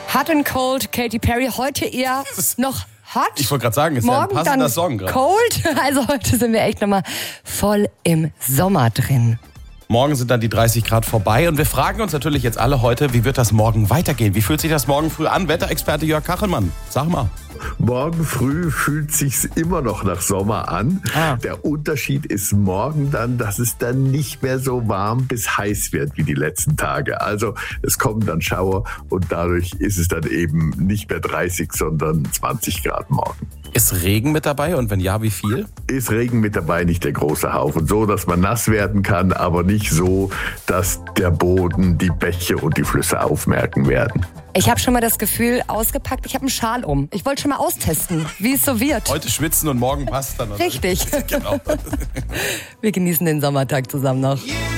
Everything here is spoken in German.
Hot and Cold, Katy Perry. Heute eher noch hot. Ich wollte gerade sagen, ist ja ein passender Song gerade. Cold. Also heute sind wir echt nochmal voll im Sommer drin. Morgen sind dann die 30 Grad vorbei und wir fragen uns natürlich jetzt alle heute, wie wird das morgen weitergehen? Wie fühlt sich das morgen früh an? Wetterexperte Jörg Kachelmann, sag mal. Morgen früh fühlt sich's immer noch nach Sommer an. Der Unterschied ist morgen dann, dass es dann nicht mehr so warm bis heiß wird wie die letzten Tage. Also es kommen dann Schauer und dadurch ist es dann eben nicht mehr 30, sondern 20 Grad morgen. Ist Regen mit dabei und wenn ja, wie viel? Ist Regen mit dabei, nicht der große Haufen. So, dass man nass werden kann, aber nicht so, dass der Boden, die Bäche und die Flüsse aufmerken werden. Ich habe schon mal das Gefühl ausgepackt, ich habe einen Schal um. Ich wollte schon mal austesten, wie es so wird. Heute schwitzen und morgen passt dann. Richtig. Genau. Wir genießen den Sommertag zusammen noch.